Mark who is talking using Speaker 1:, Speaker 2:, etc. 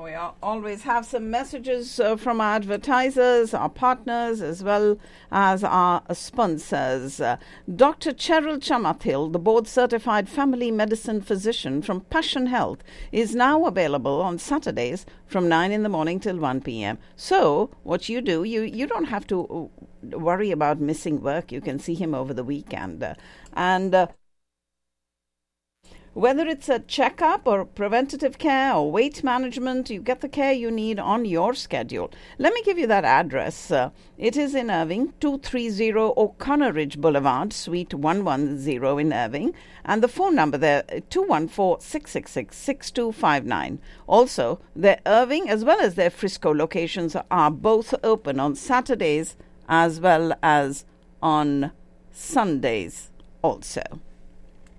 Speaker 1: We always have some messages from our advertisers, our partners, as well as our sponsors. Dr. Cheryl Chamathil, the board-certified family medicine physician from Passion Health, is now available on Saturdays from 9 in the morning till 1 p.m. So what you do, you don't have to worry about missing work. You can see him over the weekend. Whether it's a checkup or preventative care or weight management, you get the care you need on your schedule. Let me give you that address. It is in Irving, 230 O'Connor Ridge Boulevard, Suite 110 in Irving. And the phone number there, 214-666-6259. Also, their Irving as well as their Frisco locations are both open on Saturdays as well as on Sundays also.